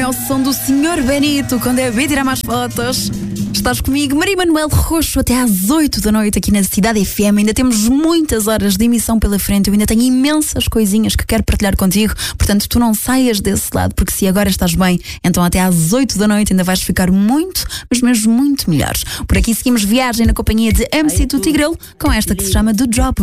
ao som do Sr. Benito, quando é bem tirar mais fotos. Estás comigo, Maria Manuel Roxo, até às 8 da noite aqui na Cidade FM. Ainda temos muitas horas de emissão pela frente. Eu ainda tenho imensas coisinhas que quero partilhar contigo. Portanto, tu não saias desse lado, porque se agora estás bem, então até às 8 da noite ainda vais ficar muito, mas mesmo muito melhor. Por aqui seguimos viagem na companhia de MC do Tigrelo, com esta que se chama The Drop.